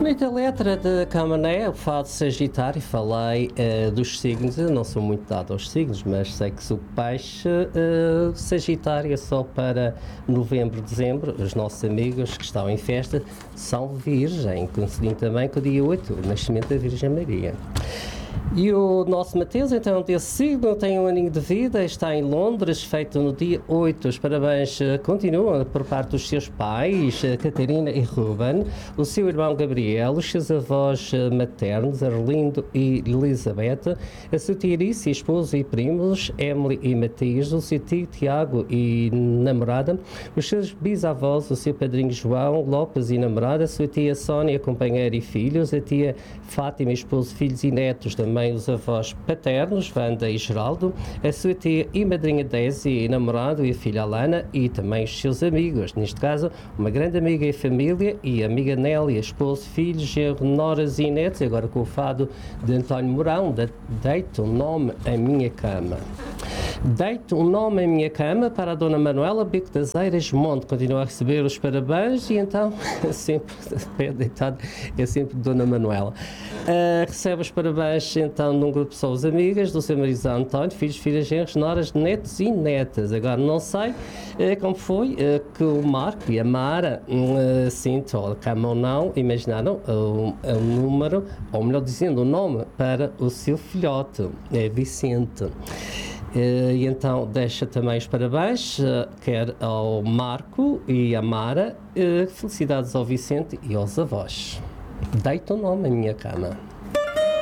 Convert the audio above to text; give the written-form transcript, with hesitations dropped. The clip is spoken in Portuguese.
Bonita letra de Camané, o fado Sagitário, falei dos signos. Eu não sou muito dado aos signos, mas sei que sou peixe. Sagitário é só para novembro, dezembro. Os nossos amigos que estão em festa são virgem, coincidindo também com o dia 8, o nascimento da Virgem Maria. E o nosso Mateus, então, desse signo, tem um aninho de vida, está em Londres, feito no dia 8. Os parabéns continuam por parte dos seus pais, Catarina e Ruben, o seu irmão Gabriel, os seus avós maternos, Arlindo e Elizabeth, a sua tia Erice, esposo e primos, Emily e Matias, o seu tio Tiago e namorada, os seus bisavós, o seu padrinho João Lopes e namorada, a sua tia Sónia, companheira e filhos, a tia Fátima, esposo, filhos e netos, também os avós paternos, Wanda e Geraldo, a sua tia e madrinha Désia e namorado e a filha Alana e também os seus amigos, neste caso uma grande amiga e família e a amiga Nélia, esposo, filhos, genro, noras e netos, e agora com o fado de António Mourão, Deito um nome em minha cama. Deito um nome em minha cama para a Dona Manuela Bico das Eiras Monte, continua a receber os parabéns e então sempre deitado é sempre Dona Manuela. Recebe os parabéns então de um grupo de pessoas amigas do seu marido António, filhos, filhas, genros, noras, netos e netas. Agora não sei como foi que o Marco e a Mara ou cama ou não, imaginaram o número, ou melhor dizendo, o nome para o seu filhote, Vicente. E então deixa também os parabéns, quer ao Marco e à Mara, felicidades ao Vicente e aos avós. Deito o nome em minha cama.